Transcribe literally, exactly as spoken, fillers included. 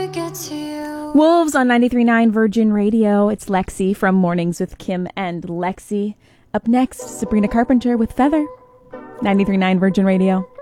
Wolves on ninety-three point nine Virgin Radio. It's Lexi from Mornings with Kim and Lexi. Up next, Sabrina Carpenter with Feather. ninety-three point nine Virgin Radio.